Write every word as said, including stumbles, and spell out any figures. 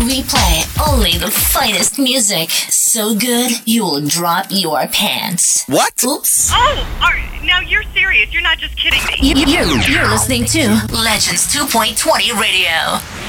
We play only the finest music. So good, you will drop your pants. What? Oops. Oh, are, now you're serious. You're not just kidding me. You, you, you're listening to Legends two point twenty Radio.